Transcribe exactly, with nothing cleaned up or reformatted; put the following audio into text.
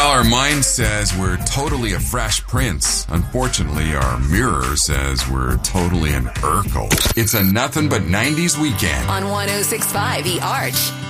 Well, our mind says we're totally a Fresh Prince. Unfortunately, our mirror says we're totally an Urkel. It's a nothing but nineties weekend on one oh six point five The Arch.